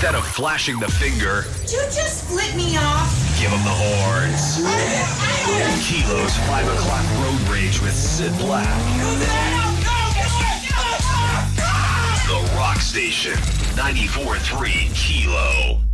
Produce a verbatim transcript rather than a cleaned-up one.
Instead of flashing the finger, Did you just flip me off? give him the horns. Kilo's five o'clock road rage with Sid Black. The Rock Station, ninety-four point three Kilo.